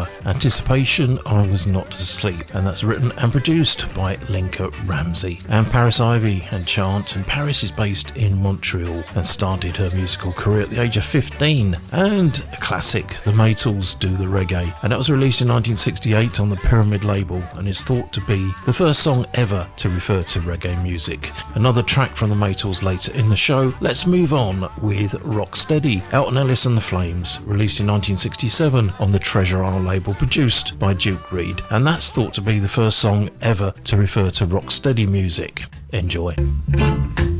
River, Anticipation, I Was Not Asleep, and that's written and produced by Linka Ramsey. And Paris Ivy and Chant, and Paris is based in Montreal and started her musical career at the age of 15. And a classic, The Maytals Do the Reggae, and that was released in 1968 on the Pyramid label and is thought to be the first song ever to refer to reggae music. Another track from the Maytals later in the show. Let's move on with Rocksteady, Elton Ellis and the Flames, released in 1967 on the Treasure Isle label, produced by Duke Reid, and that's thought to be the first song ever to refer to rocksteady music. Enjoy.